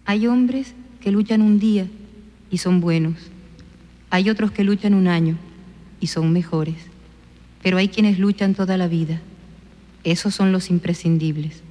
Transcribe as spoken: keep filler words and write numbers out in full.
Hay hombres que luchan un día y son buenos. Hay otros que luchan un año y son mejores. Pero hay quienes luchan toda la vida. Esos son los imprescindibles.